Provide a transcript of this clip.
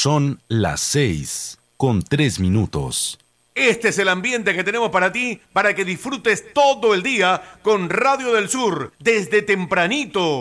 Son las 6:03. Este es el ambiente que tenemos para ti, para que disfrutes todo el día con Radio del Sur, desde tempranito.